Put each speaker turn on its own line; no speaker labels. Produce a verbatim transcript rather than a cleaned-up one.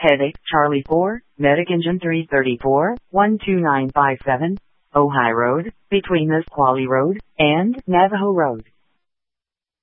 Headache Charlie four, Medic Engine three thirty-four, one two nine five seven, Ojai Road, between Nisqually Road and Navajo Road.